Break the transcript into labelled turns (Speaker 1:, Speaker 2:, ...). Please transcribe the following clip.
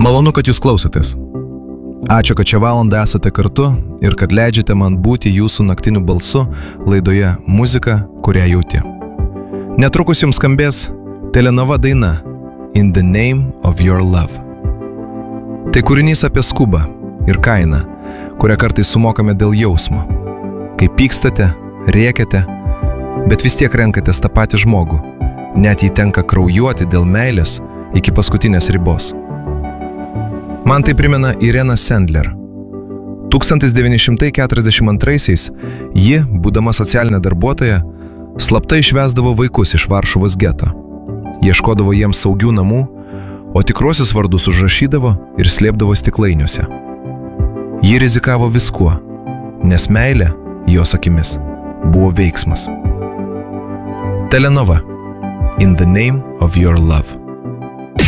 Speaker 1: Malonu, kad jūs klausotės. Ačiū, kad šią valandą esate kartu ir kad leidžiate man būti jūsų naktiniu balsu laidoje Muzika, kurią jauti. Netrukus jums skambės Telenova daina In the Name of Your Love. Tai kūrinys apie skubą ir kainą, kurią kartais sumokame dėl jausmo. Kai pykstate, rėkiate, bet vis tiek renkatės tą patį žmogų, net jį tenka kraujuoti dėl meilės iki paskutinės ribos. Man tai primena Irena Sendler. 1942-aisiais ji, būdama socialinė darbuotoja, slapta išvesdavo vaikus iš Varšuvos geto. Ieškodavo jiems saugių namų, o tikruosius vardus užrašydavo ir slėpdavo stiklainiuose. Ji rizikavo viskuo, nes meilė, jos akimis, buvo veiksmas. Telenova. In the Name of Your Love.